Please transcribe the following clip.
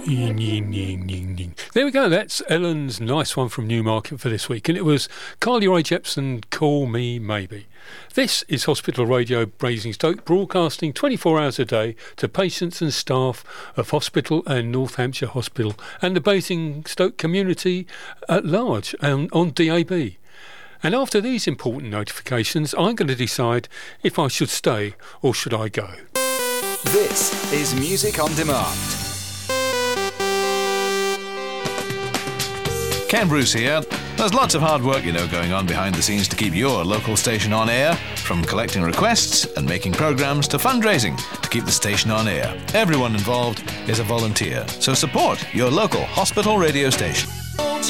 Ying, ying, ying, ying, ying. There we go. That's Ellen's nice one from Newmarket for this week. And it was Carly Rae Jepsen, Call Me Maybe. This is Hospital Radio Basingstoke, broadcasting 24 hours a day to patients and staff of Hospital and North Hampshire Hospital and the Basingstoke community at large and on DAB. And after these important notifications, I'm going to decide if I should stay or should I go. This is Music on Demand. Ken Bruce here. There's lots of hard work, going on behind the scenes to keep your local station on air, from collecting requests and making programmes to fundraising to keep the station on air. Everyone involved is a volunteer, so support your local hospital radio station.